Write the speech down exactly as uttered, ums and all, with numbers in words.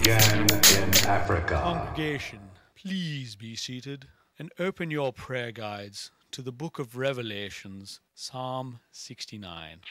began in Africa. Congregation, please be seated and open your prayer guides to the book of Revelations, Psalm sixty-nine.